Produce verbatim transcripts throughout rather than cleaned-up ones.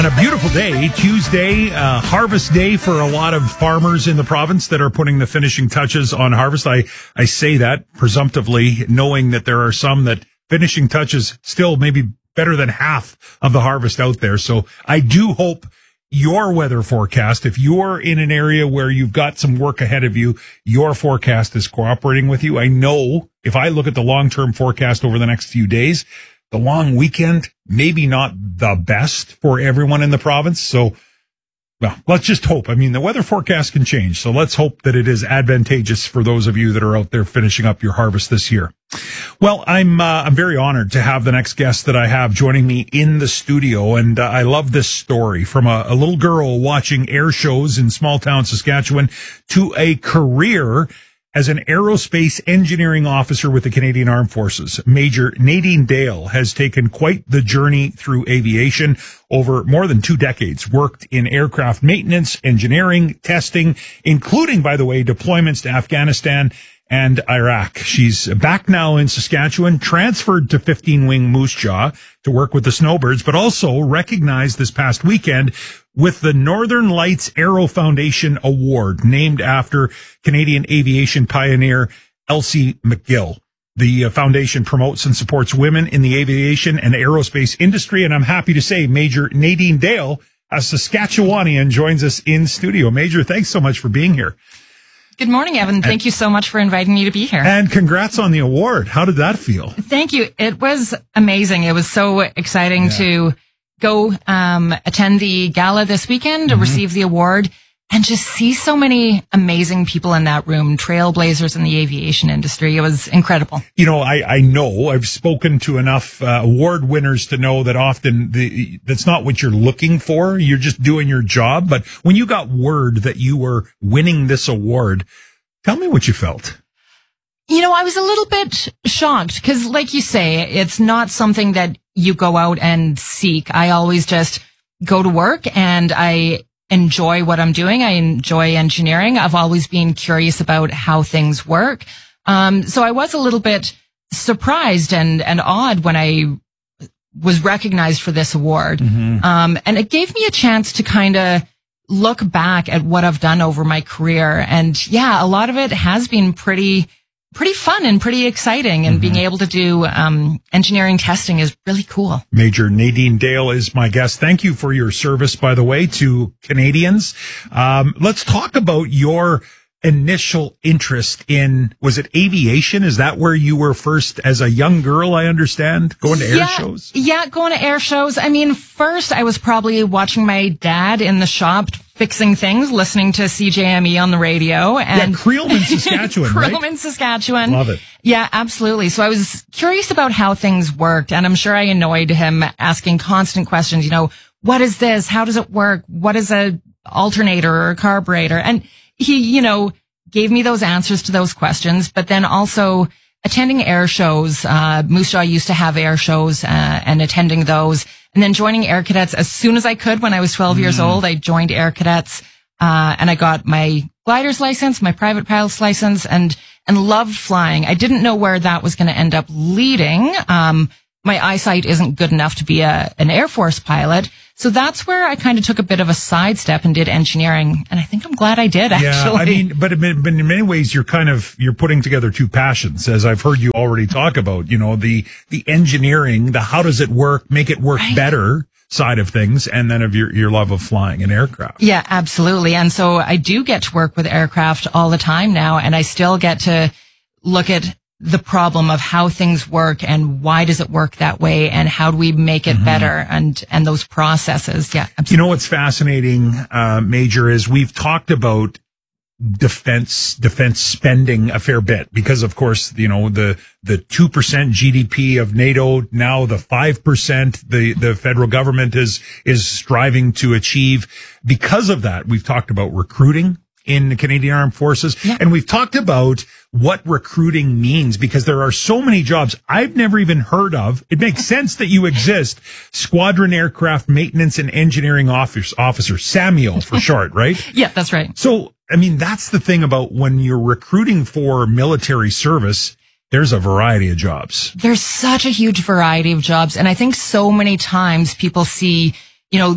On a beautiful day, Tuesday, uh, harvest day for a lot of farmers in the province that are putting the finishing touches on harvest. I, I say that presumptively, knowing that there are some that finishing touches still maybe better than half of the harvest out there. So I do hope your weather forecast, if you're in an area where you've got some work ahead of you, your forecast is cooperating with you. I know if I look at the long-term forecast over the next few days, the long weekend, maybe not the best for everyone in the province. So, well, let's just hope. I mean, the weather forecast can change. So let's hope that it is advantageous for those of you that are out there finishing up your harvest this year. Well, I'm, uh, I'm very honored to have the next guest that I have joining me in the studio. And uh, I love this story from a, a little girl watching air shows in small town Saskatchewan to a career as an aerospace engineering officer with the Canadian Armed Forces. Major Nadine Dale has taken quite the journey through aviation over more than two decades, worked in aircraft maintenance, engineering, testing, including, by the way, deployments to Afghanistan and Iraq. She's back now in Saskatchewan, transferred to fifteen Wing Moose Jaw to work with the Snowbirds, but also recognized this past weekend with the Northern Lights Aero Foundation Award, named after Canadian aviation pioneer Elsie McGill. The uh, foundation promotes and supports women in the aviation and aerospace industry, and I'm happy to say Major Nadine Dale, a Saskatchewanian, joins us in studio. Major, thanks so much for being here. Good morning, Evan. Thank and, you so much for inviting me to be here. And congrats on the award. How did that feel? Thank you. It was amazing. It was so exciting yeah. to go um attend the gala this weekend, to mm-hmm. receive the award, and just see so many amazing people in that room, trailblazers in the aviation industry. It was incredible. You know, I, I know I've spoken to enough uh, award winners to know that often the that's not what you're looking for. You're just doing your job. But when you got word that you were winning this award, tell me what you felt. You know, I was a little bit shocked because, like you say, it's not something that you go out and seek. I always just go to work and I enjoy what I'm doing. I enjoy engineering. I've always been curious about how things work. Um, so I was a little bit surprised and, and odd when I was recognized for this award. Mm-hmm. Um, and it gave me a chance to kind of look back at what I've done over my career. And yeah, a lot of it has been pretty pretty fun and pretty exciting, and mm-hmm. being able to do um engineering testing is really cool. Major Nadine Dale is my guest. Thank you for your service, by the way, to Canadians. Um, let's talk about your initial interest in, was it aviation? Is that where you were first as a young girl, I understand, going to yeah, air shows? Yeah, going to air shows. I mean, first I was probably watching my dad in the shop fixing things, listening to C J M E on the radio. And yeah, Creelman, Saskatchewan, right? Creelman, Saskatchewan. Love it. Yeah, absolutely. So I was curious about how things worked, and I'm sure I annoyed him asking constant questions. You know, what is this? How does it work? What is a alternator or a carburetor? And he, you know, gave me those answers to those questions, but then also attending air shows. Uh, Moose Jaw used to have air shows, uh, and attending those, and then joining Air Cadets as soon as I could. When I was twelve mm. years old, I joined Air Cadets, uh, and I got my glider's license, my private pilot's license, and, and loved flying. I didn't know where that was going to end up leading. Um, my eyesight isn't good enough to be a, an Air Force pilot. So that's where I kind of took a bit of a sidestep and did engineering. And I think I'm glad I did, actually. Yeah, I mean, but in many ways, you're kind of, you're putting together two passions, as I've heard you already talk about, you know, the, the engineering, the how does it work, make it work right. better side of things, and then of your, your love of flying an aircraft. Yeah, absolutely. And so I do get to work with aircraft all the time now, and I still get to look at the problem of how things work and why does it work that way and how do we make it mm-hmm. better, and, and those processes. Yeah. Absolutely. You know, what's fascinating, uh, Major, is we've talked about defense, defense spending a fair bit because, of course, you know, the, the two percent G D P of NATO, now the five percent the, the federal government is, is striving to achieve. Because of that, we've talked about recruiting in the Canadian Armed Forces. Yeah. And we've talked about what recruiting means because there are so many jobs I've never even heard of. It makes sense that you exist. Squadron Aircraft Maintenance and Engineering Officer, officer Samuel for short, right? Yeah, that's right. So, I mean, that's the thing about when you're recruiting for military service, there's a variety of jobs. There's such a huge variety of jobs. And I think so many times people see, you know,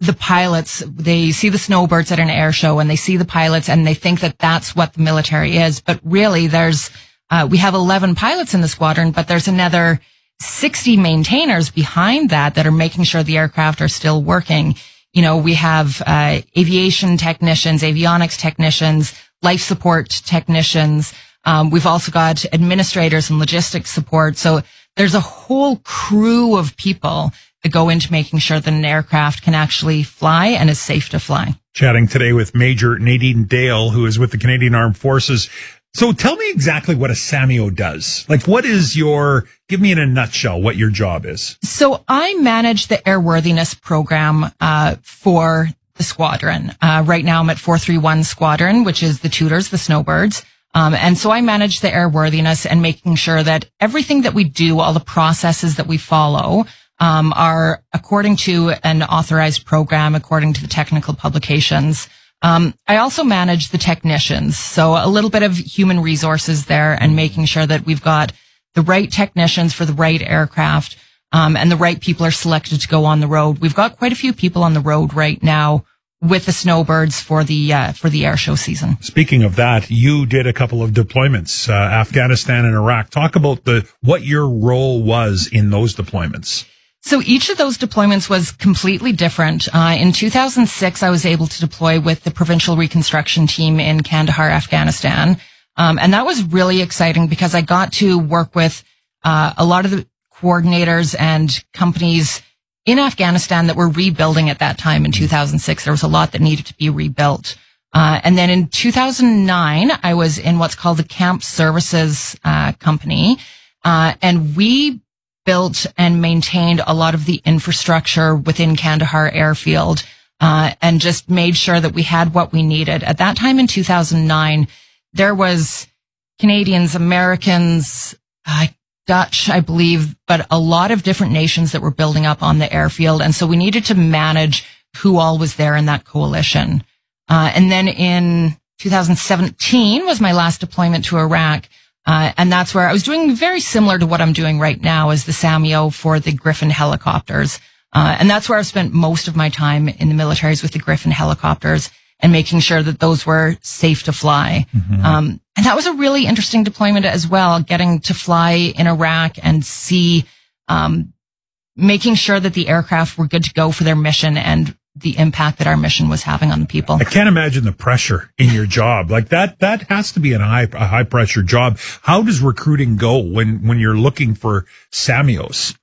the pilots, they see the snowbirds at an air show and they see the pilots and they think that that's what the military is. But really there's, uh, we have eleven pilots in the squadron, but there's another sixty maintainers behind that that are making sure the aircraft are still working. You know, we have, uh, aviation technicians, avionics technicians, life support technicians. Um, we've also got administrators and logistics support. So there's a whole crew of people that go into making sure that an aircraft can actually fly and is safe to fly. Chatting today with Major Nadine Dale, who is with the Canadian Armed Forces. So tell me exactly what a SAMIO does. Like, what is your, give me in a nutshell what your job is. So I manage the airworthiness program, uh, for the squadron. Uh, right now I'm at four three one Squadron, which is the Tudors, the Snowbirds. Um, and so I manage the airworthiness and making sure that everything that we do, all the processes that we follow, um, are according to an authorized program, according to the technical publications. Um, I also manage the technicians. So a little bit of human resources there and making sure that we've got the right technicians for the right aircraft, um, and the right people are selected to go on the road. We've got quite a few people on the road right now with the Snowbirds for the, uh, for the air show season. Speaking of that, you did a couple of deployments, uh, Afghanistan and Iraq. Talk about the, what your role was in those deployments. So each of those deployments was completely different. Uh, in two thousand six, I was able to deploy with the Provincial Reconstruction Team in Kandahar, Afghanistan. Um, and that was really exciting because I got to work with, uh, a lot of the coordinators and companies in Afghanistan that were rebuilding at that time in two thousand six. There was a lot that needed to be rebuilt. Uh, and then in two thousand nine, I was in what's called the Camp Services, uh, company. Uh, and we built and maintained a lot of the infrastructure within Kandahar Airfield, uh, and just made sure that we had what we needed. At that time in two thousand nine, there was Canadians, Americans, uh, Dutch, I believe, but a lot of different nations that were building up on the airfield. And so we needed to manage who all was there in that coalition. Uh, and then in two thousand seventeen was my last deployment to Iraq. Uh, and that's where I was doing very similar to what I'm doing right now as the SAMIO for the Griffin helicopters. Uh, and that's where I've spent most of my time in the militaries with the Griffin helicopters and making sure that those were safe to fly. Mm-hmm. Um, and that was a really interesting deployment as well, getting to fly in Iraq and see, um, making sure that the aircraft were good to go for their mission and the impact that our mission was having on the people. I can't imagine the pressure in your job. Like that, that has to be a high, a high pressure job. How does recruiting go when, when you're looking for SAMIOs?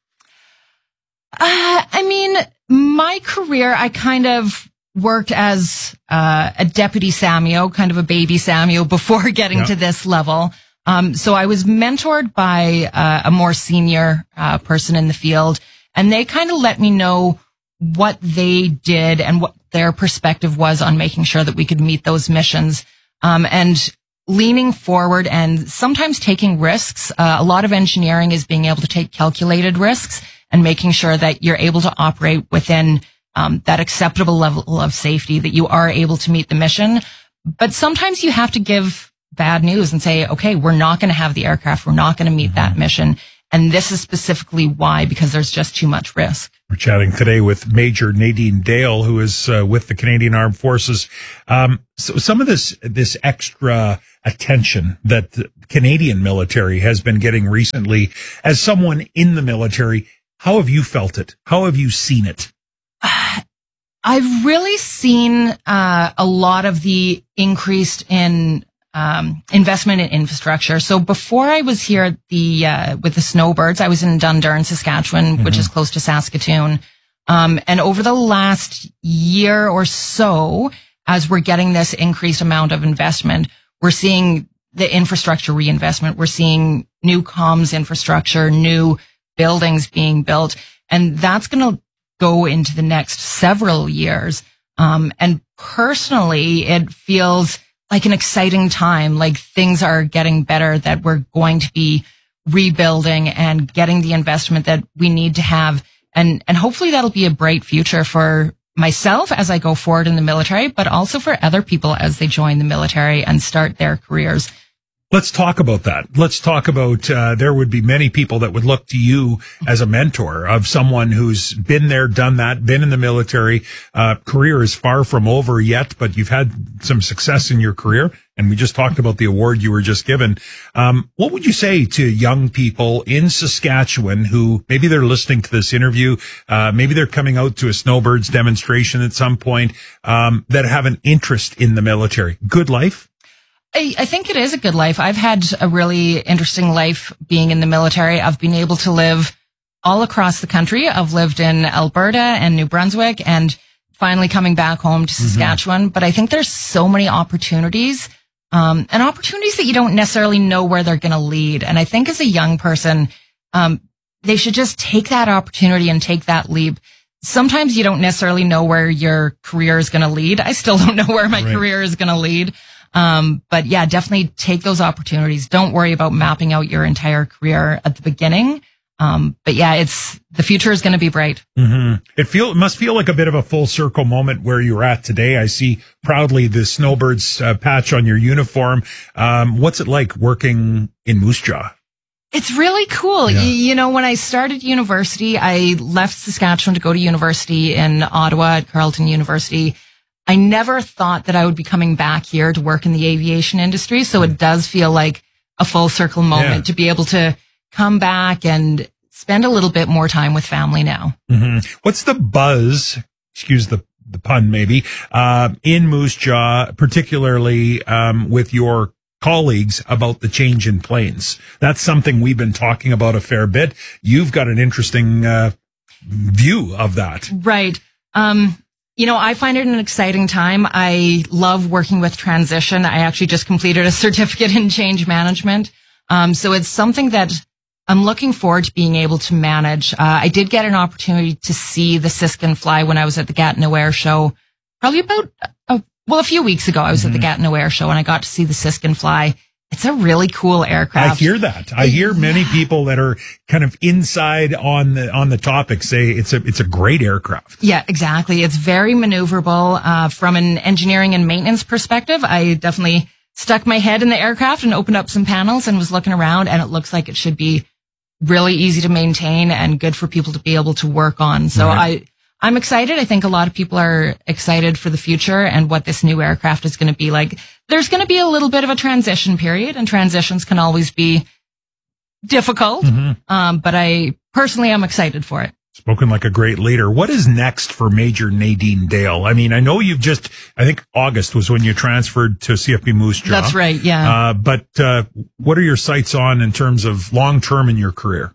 Uh, I mean, my career, I kind of worked as, uh, a deputy SAMIO, kind of a baby SAMIO before getting yeah. to this level. Um, so I was mentored by, uh, a more senior, uh, person in the field, and they kind of let me know what they did and what their perspective was on making sure that we could meet those missions. Um, and leaning forward and sometimes taking risks. Uh, a lot of engineering is being able to take calculated risks and making sure that you're able to operate within, um, that acceptable level of safety, that you are able to meet the mission. But sometimes you have to give bad news and say, okay, we're not going to have the aircraft. We're not going to meet mm-hmm. that mission. And this is specifically why, because there's just too much risk. We're chatting today with Major Nadine Dale, who is uh, with the Canadian Armed Forces. Um, so some of this, this extra attention that the Canadian military has been getting recently, as someone in the military, how have you felt it? How have you seen it? Uh, I've really seen uh, a lot of the increased in Um, investment in infrastructure. So before I was here at the, uh, with the Snowbirds, I was in Dundurn, Saskatchewan, mm-hmm. which is close to Saskatoon. Um, and over the last year or so, as we're getting this increased amount of investment, we're seeing the infrastructure reinvestment. We're seeing new comms infrastructure, new buildings being built. And that's going to go into the next several years. Um, and personally, it feels like an exciting time, like things are getting better, that we're going to be rebuilding and getting the investment that we need to have. And, and hopefully that'll be a bright future for myself as I go forward in the military, but also for other people as they join the military and start their careers. Let's talk about that. Let's talk about, uh, there would be many people that would look to you as a mentor of someone who's been there, done that, been in the military. Uh, career is far from over yet, but you've had some success in your career. And we just talked about the award you were just given. Um, what would you say to young people in Saskatchewan who maybe they're listening to this interview, uh, maybe they're coming out to a Snowbirds demonstration at some point, um, that have an interest in the military? Good life? I, I think it is a good life. I've had a really interesting life being in the military. I've been able to live all across the country. I've lived in Alberta and New Brunswick and finally coming back home to Saskatchewan. Mm-hmm. But I think there's so many opportunities, um, and opportunities that you don't necessarily know where they're going to lead. And I think as a young person, um, they should just take that opportunity and take that leap. Sometimes you don't necessarily know where your career is going to lead. I still don't know where my right. career is going to lead. Um, but yeah, definitely take those opportunities. Don't worry about mapping out your entire career at the beginning. Um, but yeah, it's, the future is going to be bright. Mm-hmm. It feel, it must feel like a bit of a full circle moment where you're at today. I see proudly the Snowbirds uh, patch on your uniform. Um, what's it like working in Moose Jaw? It's really cool. Yeah. You, you know, when I started university, I left Saskatchewan to go to university in Ottawa at Carleton University. I never thought that I would be coming back here to work in the aviation industry. So it does feel like a full circle moment yeah. to be able to come back and spend a little bit more time with family now. Mm-hmm. What's the buzz, excuse the, the pun maybe, uh, in Moose Jaw, particularly, um, with your colleagues about the change in planes? That's something we've been talking about a fair bit. You've got an interesting, uh, view of that. Right. Um, You know, I find it an exciting time. I love working with transition. I actually just completed a certificate in change management. Um, so it's something that I'm looking forward to being able to manage. Uh, I did get an opportunity to see the Siskin fly when I was at the Gatineau Air Show, probably about, uh, well, a few weeks ago. I was mm-hmm. at the Gatineau Air Show and I got to see the Siskin fly. It's a really cool aircraft. I hear that. I hear many people that are kind of inside on the on the topic say it's a it's a great aircraft. Yeah, exactly. It's very maneuverable. Uh, from an engineering and maintenance perspective, I definitely stuck my head in the aircraft and opened up some panels and was looking around, and it looks like it should be really easy to maintain and good for people to be able to work on. So right. I. I'm excited. I think a lot of people are excited for the future and what this new aircraft is going to be like. There's going to be a little bit of a transition period, and transitions can always be difficult. Mm-hmm. Um, but I personally am excited for it. Spoken like a great leader. What is next for Major Nadine Dale? I mean, I know you've just, I think August was when you transferred to C F B Moose Jaw. That's right. Yeah. Uh, but, uh, what are your sights on in terms of long term in your career?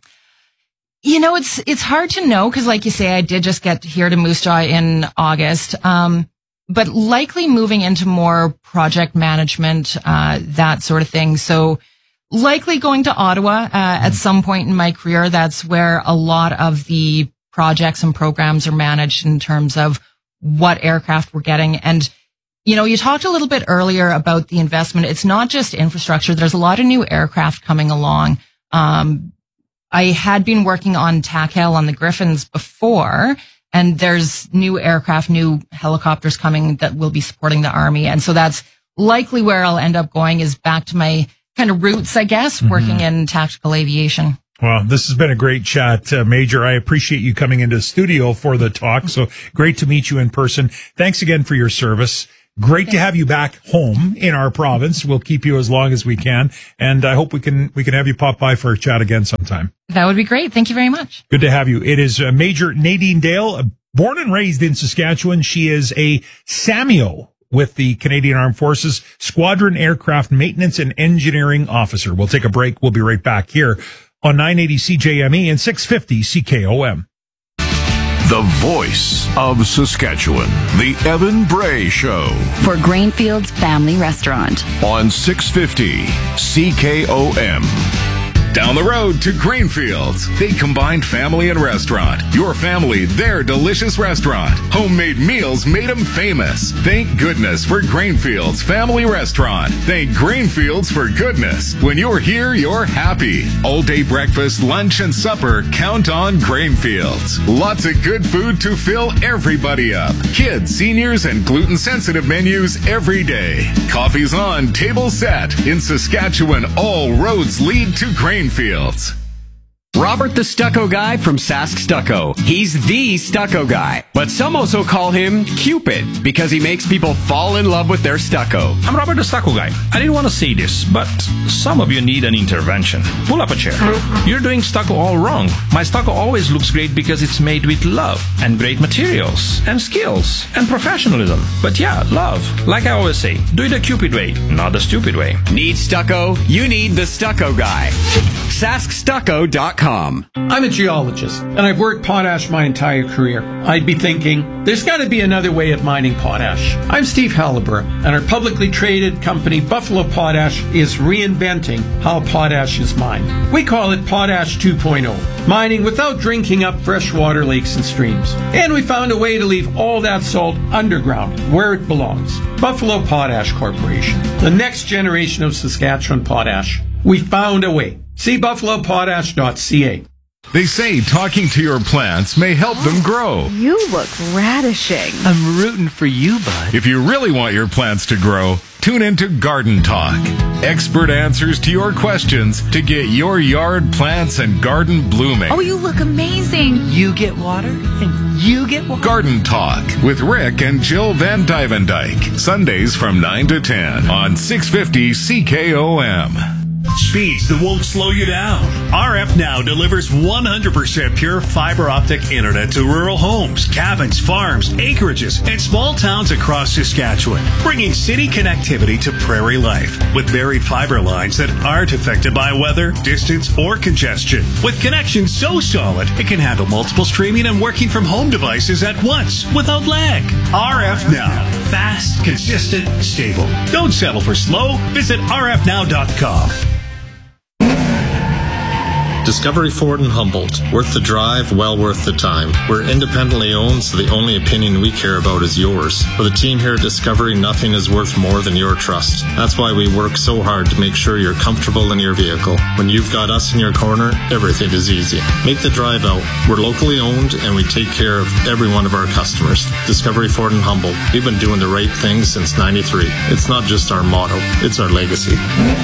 You know, it's, it's hard to know because like you say, I did just get here to Moose Jaw in August. Um, but likely moving into more project management, uh, that sort of thing. So likely going to Ottawa, uh, at some point in my career. That's where a lot of the projects and programs are managed in terms of what aircraft we're getting. And, you know, you talked a little bit earlier about the investment. It's not just infrastructure. There's a lot of new aircraft coming along. Um, I had been working on T A C H L on the Griffins before, and there's new aircraft, new helicopters coming that will be supporting the Army. And so that's likely where I'll end up going, is back to my kind of roots, I guess, mm-hmm. working in tactical aviation. Well, this has been a great chat, uh, Major. I appreciate you coming into the studio for the talk. So great to meet you in person. Thanks again for your service. Great to have you back home in our province. We'll keep you as long as we can. And I hope we can, we can have you pop by for a chat again sometime. That would be great. Thank you very much. Good to have you. It is uh, Major Nadine Dale, uh, born and raised in Saskatchewan. She is a SAMIO with the Canadian Armed Forces, Squadron Aircraft Maintenance and Engineering Officer. We'll take a break. We'll be right back here on nine eighty C J M E and six fifty C K O M. The voice of Saskatchewan, the Evan Bray Show. For Grainfield's Family Restaurant. On six fifty C K O M. Down the road to Grainfields. They combined family and restaurant. Your family, their delicious restaurant. Homemade meals made them famous. Thank goodness for Grainfields Family Restaurant. Thank Grainfields for goodness. When you're here, you're happy. All day breakfast, lunch, and supper, count on Grainfields. Lots of good food to fill everybody up. Kids, seniors, and gluten-sensitive menus every day. Coffee's on, table set. In Saskatchewan, all roads lead to Grainfields. Fields. Robert the Stucco Guy from Sask Stucco. He's the stucco guy, but some also call him Cupid because he makes people fall in love with their stucco. I'm Robert the Stucco Guy. I didn't want to say this, but some of you need an intervention. Pull up a chair. You're doing stucco all wrong. My stucco always looks great because it's made with love and great materials and skills and professionalism. But yeah, love. Like I always say, do it the Cupid way, not the stupid way. Need stucco? You need the Stucco Guy. Sask Stucco dot com. I'm a geologist, and I've worked potash my entire career. I'd be thinking, there's got to be another way of mining potash. I'm Steve Halliburton, and our publicly traded company, Buffalo Potash, is reinventing how potash is mined. We call it Potash two point oh, mining without drinking up freshwater lakes and streams. And we found a way to leave all that salt underground, where it belongs. Buffalo Potash Corporation, the next generation of Saskatchewan potash. We found a way. See buffalo potash dot c a. They say talking to your plants may help them grow. You look radishing. I'm rooting for you, bud. If you really want your plants to grow, tune into Garden Talk. Expert answers to your questions to get your yard plants and garden blooming. Oh, you look amazing. You get water, and you get water. Garden Talk with Rick and Jill Van Dyvendyke. Sundays from nine to ten on six fifty C K O M. Speeds that won't slow you down. R F Now delivers one hundred percent pure fiber optic internet to rural homes, cabins, farms, acreages, and small towns across Saskatchewan, bringing city connectivity to prairie life with buried fiber lines that aren't affected by weather, distance, or congestion. With connections so solid, it can handle multiple streaming and working from home devices at once without lag. R F Now. Fast, consistent, stable. Don't settle for slow. Visit r f now dot com. Discovery Ford in Humboldt. Worth the drive, well worth the time. We're independently owned, so the only opinion we care about is yours. For the team here at Discovery, nothing is worth more than your trust. That's why we work so hard to make sure you're comfortable in your vehicle. When you've got us in your corner, everything is easy. Make the drive out. We're locally owned, and we take care of every one of our customers. Discovery Ford in Humboldt. We've been doing the right thing since ninety-three. It's not just our motto, it's our legacy.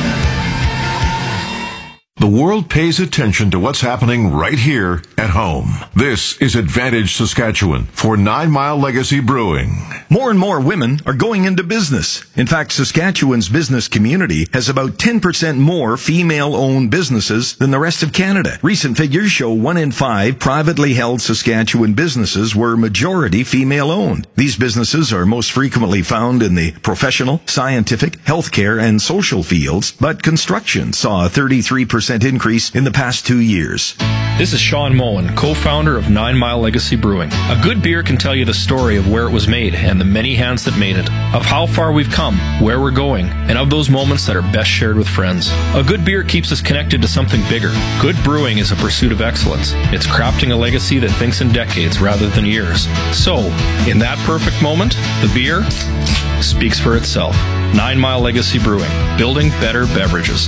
The world pays attention to what's happening right here at home. This is Advantage Saskatchewan for Nine Mile Legacy Brewing. More and more women are going into business. In fact, Saskatchewan's business community has about ten percent more female-owned businesses than the rest of Canada. Recent figures show one in five privately held Saskatchewan businesses were majority female-owned. These businesses are most frequently found in the professional, scientific, healthcare, and social fields, but construction saw a thirty-three percent increase in the past two years. This is Sean Moen, co-founder of Nine Mile Legacy Brewing. A good beer can tell you the story of where it was made and the many hands that made it, of how far we've come, where we're going, and of those moments that are best shared with friends. A good beer keeps us connected to something bigger. Good brewing is a pursuit of excellence. It's crafting a legacy that thinks in decades rather than years. So, in that perfect moment, the beer speaks for itself. Nine Mile Legacy Brewing, building better beverages.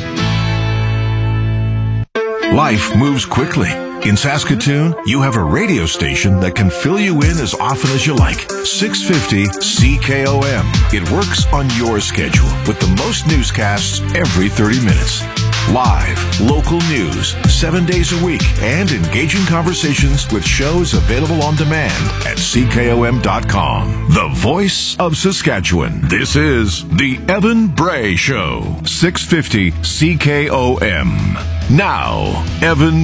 Life moves quickly. In Saskatoon, you have a radio station that can fill you in as often as you like. six fifty C K O M. It works on your schedule with the most newscasts every thirty minutes. Live, local news, seven days a week, and engaging conversations with shows available on demand at C K O M dot com. The voice of Saskatchewan. This is The Evan Bray Show. six fifty C K O M. Now, Evan